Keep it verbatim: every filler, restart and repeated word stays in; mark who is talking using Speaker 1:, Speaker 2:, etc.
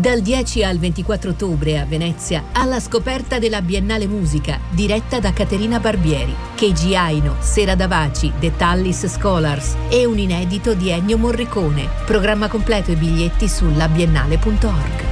Speaker 1: Dal dieci al ventiquattro ottobre a Venezia, alla scoperta della Biennale Musica, diretta da Caterina Barbieri, Keiji Aino, Sera Davaci, The Tallis Scholars e un inedito di Ennio Morricone. Programma completo e biglietti su labiennale punto org.